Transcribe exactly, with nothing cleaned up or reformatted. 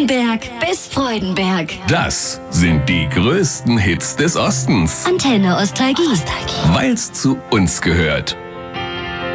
Langenberg bis Freudenberg. Das sind die größten Hits des Ostens. Antenne Ostalgie. Weil's zu uns gehört.